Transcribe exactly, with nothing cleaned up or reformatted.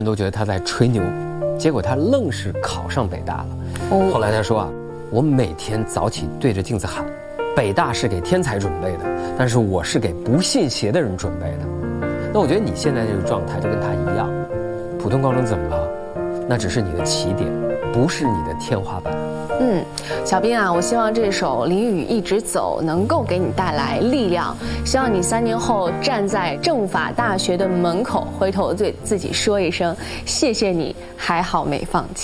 都觉得他在吹牛，结果他愣是考上北大了。哦、后来他说啊，我每天早起对着镜子喊，北大是给天才准备的，但是我是给不信邪的人准备的。那我觉得你现在这个状态就跟他一样，普通高中怎么了？那只是你的起点，不是你的天花板。 嗯，小兵啊，我希望这首《淋雨一直走》能够给你带来力量，希望你三年后站在政法大学的门口，回头对自己说一声：谢谢你，还好没放弃。